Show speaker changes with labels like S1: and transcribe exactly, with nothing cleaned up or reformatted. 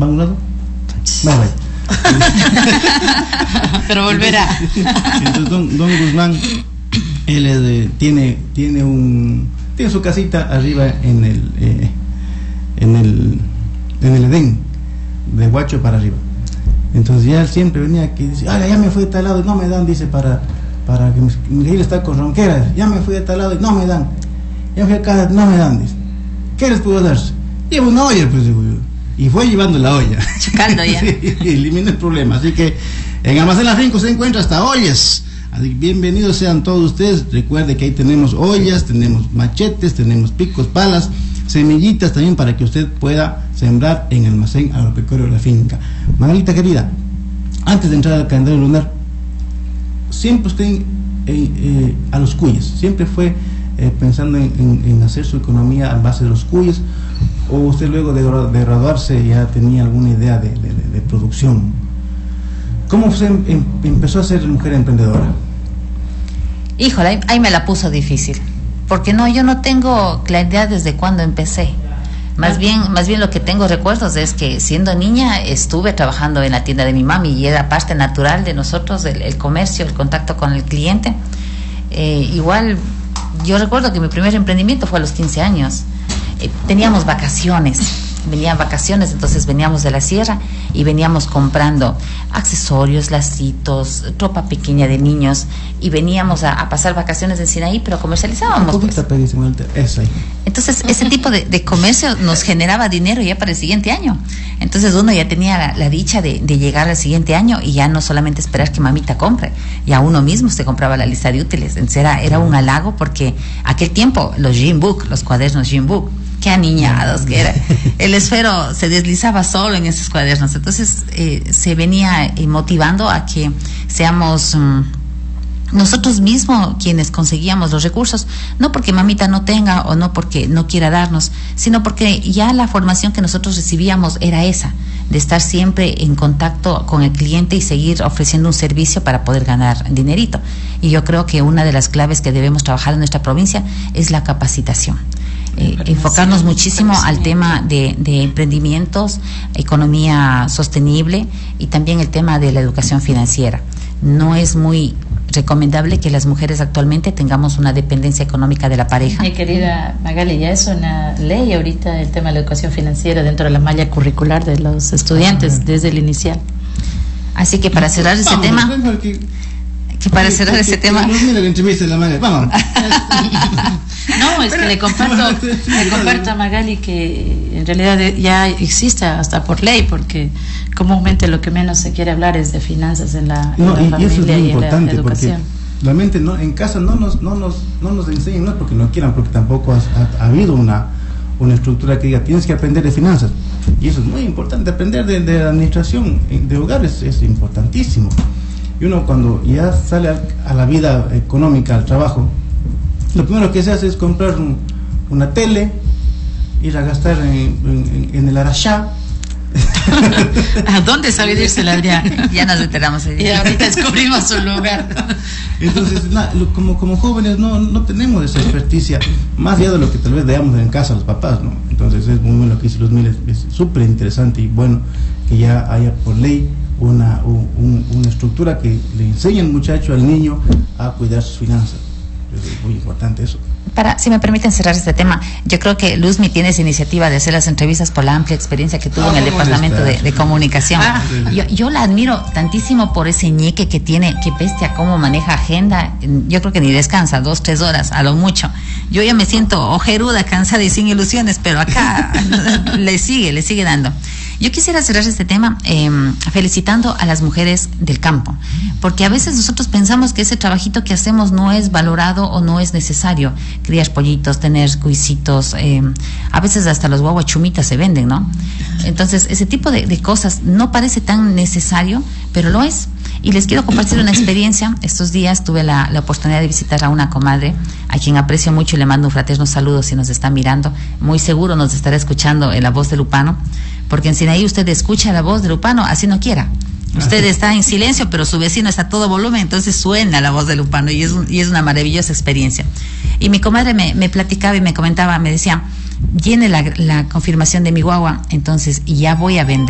S1: ¿Va a un lado? Vale, vale.
S2: Pero volverá.
S1: Entonces, don, don Guzmán, él es de, tiene, tiene un, tiene su casita arriba en el, eh, en el, en el Edén, de Huacho para arriba. Entonces ya él siempre venía aquí y dice, ah, ya me fui de tal lado y no me dan, dice, para, para que Miguel está con ronqueras, ya me fui de tal lado y no me dan, ya me fui acá, no me dan, dice, ¿qué les puedo dar? Llevo una olla, pues digo yo. Y fue llevando la olla.
S2: Chocando ya.
S1: Sí, elimina el problema. Así que en Almacén La Finca se encuentra hasta ollas. Así que bienvenidos sean todos ustedes. Recuerde que ahí tenemos ollas, tenemos machetes, tenemos picos, palas, semillitas también para que usted pueda sembrar en Almacén Agropecuario La Finca. Magalita querida, antes de entrar al calendario lunar, siempre usted eh, eh, a los cuyes, siempre fue eh, pensando en, en, en hacer su economía a base de los cuyes, o usted luego de, de graduarse ya tenía alguna idea de, de, de producción. ¿Cómo usted em, empezó a ser mujer emprendedora?
S2: Híjole, ahí, ahí me la puso difícil, porque no, yo no tengo claridad desde cuándo empecé. Más bien, más bien lo que tengo recuerdos es que siendo niña estuve trabajando en la tienda de mi mami y era parte natural de nosotros el, el comercio, el contacto con el cliente. Eh, igual, yo recuerdo que mi primer emprendimiento fue a los quince años. Eh, teníamos vacaciones, venían vacaciones, entonces veníamos de la sierra y veníamos comprando accesorios, lacitos, ropa pequeña de niños y veníamos a, a pasar vacaciones en Sinaí, pero comercializábamos. Pues.
S1: Eso ahí.
S2: Entonces ese tipo de, de comercio nos generaba dinero ya para el siguiente año. Entonces uno ya tenía la, la dicha de, de llegar al siguiente año y ya no solamente esperar que mamita compre, ya uno mismo se compraba la lista de útiles. Entonces era, era un halago porque aquel tiempo los Gym Book, los cuadernos Gym Book, qué aniñados que era. El esfero se deslizaba solo en esos cuadernos. Entonces eh, se venía eh, motivando a que seamos um, nosotros mismos quienes conseguíamos los recursos, no porque mamita no tenga o no porque no quiera darnos, sino porque ya la formación que nosotros recibíamos era esa, de estar siempre en contacto con el cliente y seguir ofreciendo un servicio para poder ganar dinerito. Y yo creo que una de las claves que debemos trabajar en nuestra provincia es la capacitación. Eh, enfocarnos muchísimo al tema de, de emprendimientos, economía sostenible y también el tema de la educación financiera. No es muy recomendable que las mujeres actualmente tengamos una dependencia económica de la pareja.
S3: Mi querida Magali, ya es una ley ahorita el tema de la educación financiera dentro de la malla curricular de los estudiantes ah, desde el inicial.
S2: Así que para cerrar ese
S1: Vamos,
S2: tema...
S1: Que,
S2: que para
S1: que,
S2: cerrar
S1: que,
S2: ese
S1: que,
S2: tema...
S1: Que mira la entrevista de la Magali. Vamos.
S3: No, es que le comparto, le comparto a Magali que en realidad ya existe hasta por ley, porque comúnmente lo que menos se quiere hablar es de finanzas en la,
S1: no,
S3: en la
S1: y,
S3: familia y,
S1: eso es muy
S3: en
S1: importante,
S3: la educación.
S1: Porque realmente no, en casa no nos, no nos, no nos enseñan, no es porque no quieran, porque tampoco ha, ha, ha habido una, una estructura que diga tienes que aprender de finanzas, y eso es muy importante, aprender de, de administración de hogares es importantísimo. Y uno cuando ya sale a, a la vida económica, al trabajo, lo primero que se hace es comprar un, una tele, ir a gastar en, en, en el Arashá.
S3: ¿A dónde sabe irse el Adrián?
S2: Ya nos enteramos ahí.
S3: Y ahorita descubrimos su lugar.
S1: Entonces, na, lo, como, como jóvenes no, no tenemos esa experticia, más allá de lo que tal vez veamos en casa los papás, ¿no? Entonces es muy bueno lo que dice Luz Miles, es súper interesante y bueno que ya haya por ley una, un, una estructura que le enseñe al muchacho, al niño, a cuidar sus finanzas. Es muy importante eso.
S2: Para, si me permiten cerrar este tema, yo creo que Luzmi tiene esa iniciativa de hacer las entrevistas por la amplia experiencia que tuvo ah, en el departamento de, de comunicación. Ah, yo, yo la admiro tantísimo por ese ñeque que tiene, que bestia cómo maneja agenda. Yo creo que ni descansa, dos, tres horas, a lo mucho. Yo ya me siento ojeruda, cansada y sin ilusiones, pero acá le sigue, le sigue dando. Yo quisiera cerrar este tema eh, felicitando a las mujeres del campo, porque a veces nosotros pensamos que ese trabajito que hacemos no es valorado o no es necesario. Criar pollitos, tener cuisitos, eh, a veces hasta los guaguachumitas se venden, ¿no? Entonces, ese tipo de, de cosas no parece tan necesario, pero lo es. Y les quiero compartir una experiencia. Estos días tuve la, la oportunidad de visitar a una comadre, a quien aprecio mucho y le mando un fraterno saludo si nos está mirando. Muy seguro nos estará escuchando en la voz de Lupano, porque en Sinaí usted escucha la voz de Lupano así no quiera. Usted está en silencio, pero su vecino está a todo volumen, entonces suena la voz de Lupano y es, un, y es una maravillosa experiencia. Y mi comadre me, me platicaba y me comentaba, me decía, llene la, la confirmación de mi guagua, entonces ya voy a vender